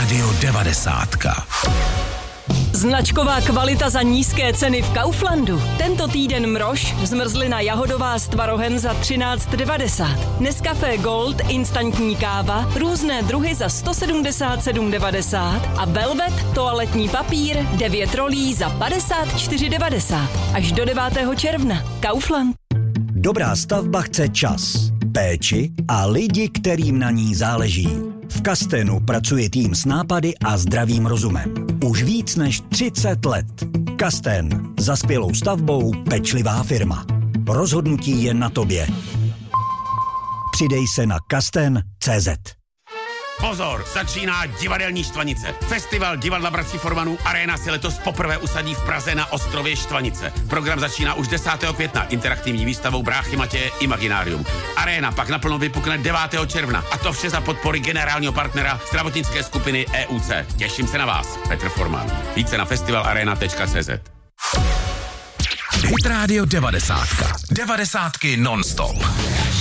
Rádio 90. Značková kvalita za nízké ceny v Kauflandu. Tento týden mrož, zmrzlina jahodová s tvarohem za 13,90. Nescafé Gold, instantní káva, různé druhy za 177,90 a Velvet, toaletní papír, 9 rolí za 54,90. Až do 9. června. Kaufland. Dobrá stavba chce čas, péči a lidi, kterým na ní záleží. V Kastenu pracuje tým s nápady a zdravým rozumem. Už víc než 30 let. Kasten. Za skvělou stavbou pečlivá firma. Rozhodnutí je na tobě. Přidej se na kasten.cz. Pozor, začíná divadelní Štvanice. Festival divadla bratří Formanů Arena se letos poprvé usadí v Praze na ostrově Štvanice. Program začíná už 10. května interaktivní výstavou Bráchy Matěje Imaginarium. Arena pak naplno vypukne 9. června a to vše za podpory generálního partnera zdravotnické skupiny EUC. Těším se na vás, Petr Forman. Více na festivalarena.cz. Hit Radio 90. 90 non-stop.